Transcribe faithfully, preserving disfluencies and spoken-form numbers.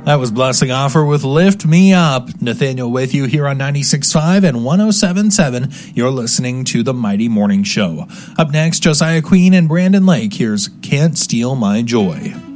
That was Blessing Offer with Lift Me Up. Nathaniel with you here on ninety-six point five and one oh seven point seven. You're listening to The Mighty Morning Show. Up next, Josiah Queen and Brandon Lake. Here's Can't Steal My Joy.